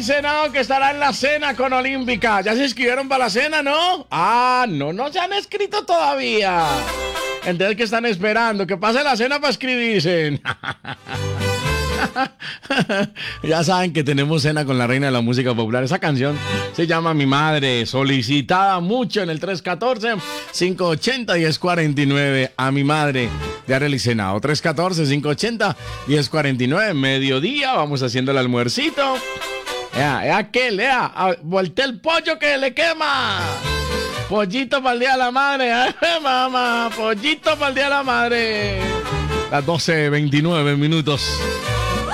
Arely Senado, que estará en la cena con Olímpica. ¿Ya se inscribieron para la cena, no? Ah, no se han escrito todavía. Entonces, ¿qué están esperando? Que pase la cena para escribirse. Ya saben que tenemos cena con la reina de la música popular. Esa canción se llama Mi Madre, solicitada mucho en el 314-580-1049. A Mi Madre de Arely Senado. 314-580-1049. Mediodía, vamos haciendo el almuercito. Voltea el pollo que le quema. Pollito para el Día de la Madre. Mamá, pollito para el Día de la Madre. Las 12:29 minutos.